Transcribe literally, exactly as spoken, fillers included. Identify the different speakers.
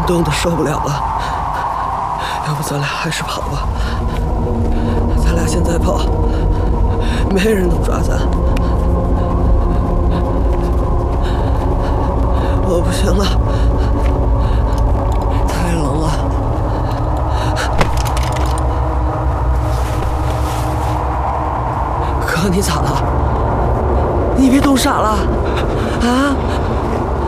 Speaker 1: 冻得受不了了，要不咱俩还是跑吧。咱俩现在跑，没人能抓咱。我不行了，太冷了。哥，你咋了？你别冻傻了，啊？